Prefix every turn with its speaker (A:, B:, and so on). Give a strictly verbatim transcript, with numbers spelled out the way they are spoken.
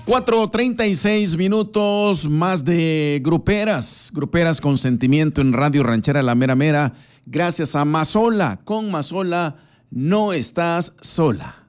A: cuatro treinta y seis minutos más de gruperas, gruperas con sentimiento en Radio Ranchera La Mera Mera, gracias a Mazola. Con Mazola no estás sola.